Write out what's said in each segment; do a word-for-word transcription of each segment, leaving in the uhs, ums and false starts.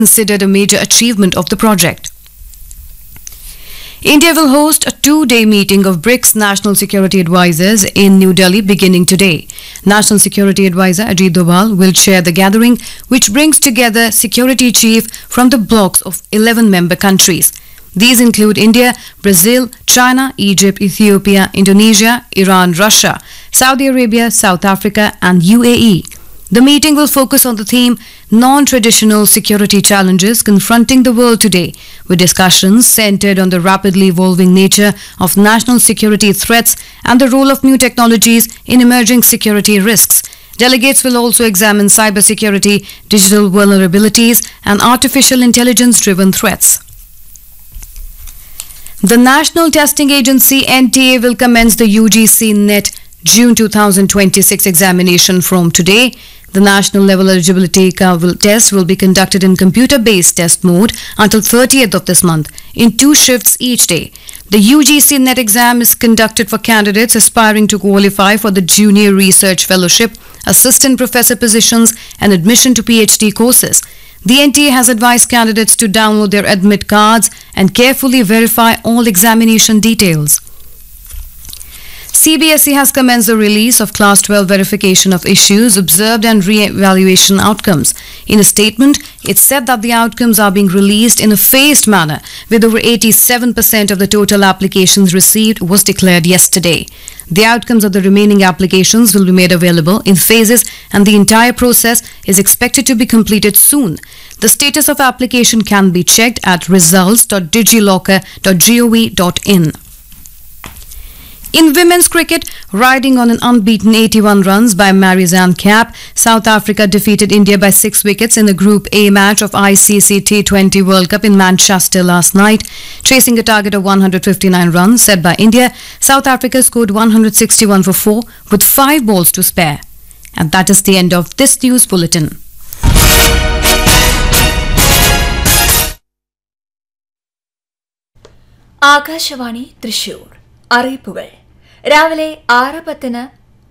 considered a major achievement of the project. India will host a two-day meeting of BRICS National Security Advisors in New Delhi beginning today. National Security Advisor Ajit Doval will chair the gathering, which brings together security chiefs from the blocs of eleven member countries. These include India, Brazil, China, Egypt, Ethiopia, Indonesia, Iran, Russia, Saudi Arabia, South Africa and U A E. The meeting will focus on the theme Non-Traditional Security Challenges Confronting the World Today, with discussions centered on the rapidly evolving nature of national security threats and the role of new technologies in emerging security risks. Delegates will also examine cybersecurity, digital vulnerabilities and artificial intelligence-driven threats. The National Testing Agency N T A will commence the U G C NET June two thousand twenty-six examination from today. The national level eligibility test will be conducted in computer-based test mode until thirtieth of this month in two shifts each day. The U G C NET exam is conducted for candidates aspiring to qualify for the Junior Research Fellowship, Assistant Professor positions and admission to PhD courses. The N T A has advised candidates to download their admit cards and carefully verify all examination details. C B S E has commenced the release of Class twelve verification of issues observed and re-evaluation outcomes. In a statement, it said that the outcomes are being released in a phased manner, with over eighty-seven percent of the total applications received was declared yesterday. The outcomes of the remaining applications will be made available in phases and the entire process is expected to be completed soon. The status of application can be checked at results dot digilocker dot gov dot in. In women's cricket, riding on an unbeaten eighty-one runs by Marizanne Kapp, South Africa defeated India by six wickets in the Group A match of I C C T twenty World Cup in Manchester last night. Chasing a target of one hundred fifty-nine runs set by India, South Africa scored one hundred sixty-one for four with five balls to spare. And that is the end of this news bulletin. Akashvani Thrissur അറിയിപ്പുകൾ രാവിലെ ആറ് പത്തിന്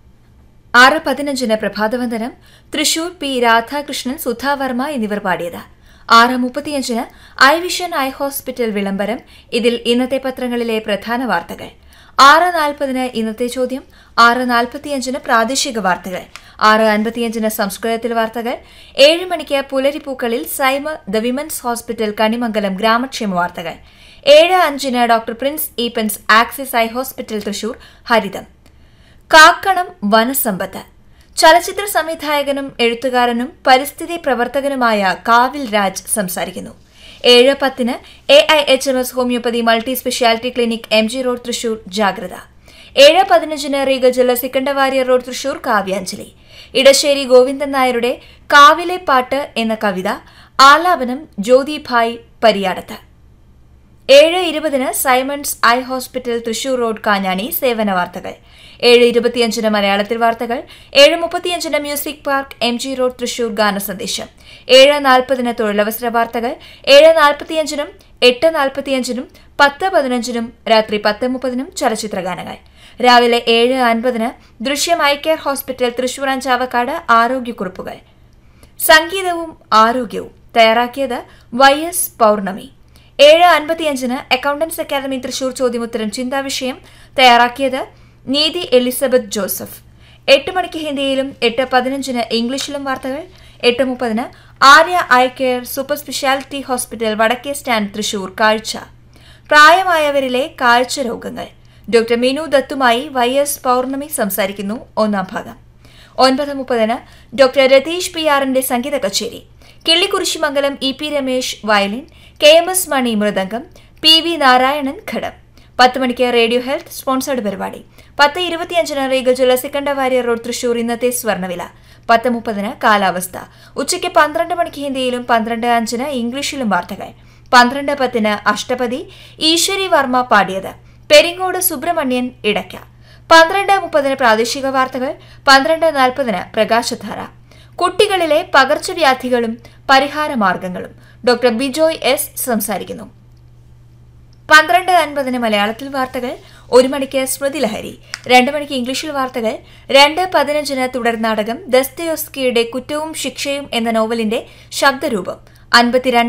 ആറ് പതിനഞ്ചിന് പ്രഭാതവന്ദനം Thrissur P Radhakrishnan Sudhavarma എന്നിവർ പാടിയത്. ആറ് മുപ്പത്തിയഞ്ചിന് ഐ വിഷൻ ഐ ഹോസ്പിറ്റൽ വിളംബരം. ഇതിൽ ഇന്നത്തെ പത്രങ്ങളിലെ പ്രധാന വാർത്തകൾ. ആറ് നാൽപ്പതിന് ഇന്നത്തെ ചോദ്യം. ആറ് നാൽപ്പത്തിയഞ്ചിന് പ്രാദേശിക വാർത്തകൾ. ആറ് അൻപത്തിയഞ്ചിന് സംസ്കൃതത്തിൽ വാർത്തകൾ. ഏഴ് മണിക്ക് പുലരിപ്പൂക്കളിൽ Saima the women's hospital Kanimangalam ഗ്രാമക്ഷേമ വാർത്തകൾ. ഏഴ് അഞ്ചിന് doctor Prince Eappen's axis eye hospital Thrissur ഹരിതം. കാക്കണം വനസമ്പത്ത്. ചലച്ചിത്ര സംവിധായകനും എഴുത്തുകാരനും പരിസ്ഥിതി പ്രവർത്തകനുമായ കാവിൽ രാജ് സംസാരിക്കുന്നു. ഏഴ് പത്തിന് A I H M S homeopathy multi speciality clinic M G road Thrissur ജാഗ്രത. ഏഴ് പതിനഞ്ചിന് റീഗൽ ജില്ല സിക്കണ്ടവാരിയർ റോഡ് തൃശൂർ കാവ്യാഞ്ജലി. ഇടശ്ശേരി ഗോവിന്ദൻ നായരുടെ കാവിലെ പാട്ട് എന്ന കവിത ആലാപനം ജ്യോതിഭായ് പരിയാടത്ത്. ഏഴ് ഇരുപതിന് Symons eye hospital Thrissur road Kanjani സേവന വാർത്തകൾ. ഏഴ് ഇരുപത്തിയഞ്ചിന് മലയാളത്തിൽ വാർത്തകൾ. ഏഴ് മുപ്പത്തിയഞ്ചിന് music park M G road Thrissur ഗാനസന്ദേശം. ഏഴ് നാൽപ്പതിന് തൊഴിലവസര വാർത്തകൾ. ഏഴ് നാൽപ്പത്തിയഞ്ചിനും എട്ട് നാൽപ്പത്തിയഞ്ചിനും പത്ത് പതിനഞ്ചിനും രാത്രി പത്ത് മുപ്പതിനും ചലച്ചിത്രഗാനങ്ങൾ. രാവിലെ ഏഴ് അൻപതിന് ദൃശ്യം eye care hospital Thrissur Chavakkad ആരോഗ്യക്കുറിപ്പുകൾ. സംഗീതവും ആരോഗ്യവും തയ്യാറാക്കിയത് വൈ എസ് പൗർണമി. ഏഴ് അൻപത്തിയഞ്ചിന് അക്കൌണ്ടൻസ് അക്കാദമി തൃശൂർ ചോദ്യമുത്തരം ചിന്താവിഷയം തയ്യാറാക്കിയത് നീതി എലിസബത്ത് ജോസഫ്. എട്ട് മണിക്ക് ഹിന്ദിയിലും എട്ട് പതിനഞ്ചിന് ഇംഗ്ലീഷിലും വാർത്തകൾ. എട്ട് മുപ്പതിന് Arya eye care super speciality hospital വടക്കേ സ്റ്റാൻഡ് തൃശൂർ കാഴ്ച. പ്രായമായവരിലെ കാഴ്ച രോഗങ്ങൾ. ഡോക്ടർ മിനു ദത്തുമായി വൈ എസ് പൗർണമി സംസാരിക്കുന്നു. ഒന്നാം ഭാഗം. ഒൻപത് മുപ്പതിന് ഡോക്ടർ രതീഷ് പി ആറിന്റെ സംഗീത കച്ചേരി. Killikkurissimangalam E P Ramesh violin, K M S മണി മൃദംഗം, പി വി നാരായണൻ ഘടം. പത്ത് മണിക്ക് റേഡിയോ ഹെൽത്ത് സ്പോൺസർഡ് പരിപാടി. പത്ത് ഇരുപത്തിയഞ്ചിന് റീഗൽ ജില്ല സിക്കണ്ടവാരിയർ റോഡ് തൃശൂർ ഇന്നത്തെ സ്വർണ്ണവില. പത്ത് മുപ്പതിന് കാലാവസ്ഥ. ഉച്ചയ്ക്ക് പന്ത്രണ്ട് മണിക്ക് ഹിന്ദിയിലും പന്ത്രണ്ട് അഞ്ചിന് ഇംഗ്ലീഷിലും വാർത്തകൾ. പന്ത്രണ്ട് പത്തിന് അഷ്ടപതി ഈശ്വരി വർമ്മ പാടിയത്. പെരിങ്ങോട് സുബ്രഹ്മണ്യൻ ഇടയ്ക്ക. പന്ത്രണ്ട് മുപ്പതിന് പ്രാദേശിക വാർത്തകൾ. പന്ത്രണ്ട് നാൽപ്പതിന് പ്രകാശധാര. കുട്ടികളിലെ പകർച്ചവ്യാധികളും പരിഹാരമാർഗങ്ങളും ഡോക്ടർ ബിജോയ് എസ് സംസാരിക്കുന്നു. പന്ത്രണ്ട് അൻപതിന് മലയാളത്തിൽ വാർത്തകൾ. ഒരു മണിക്ക് സ്മൃതി ലഹരി. രണ്ട് മണിക്ക് ഇംഗ്ലീഷിൽ വാർത്തകൾ. രണ്ട് പതിനഞ്ചിന് തുടർ നാടകം ദസ്തയോസ്കിയുടെ കുറ്റവും ശിക്ഷയും എന്ന നോവലിന്റെ ശബ്ദരൂപം. അൻപത്തിരണ്ട്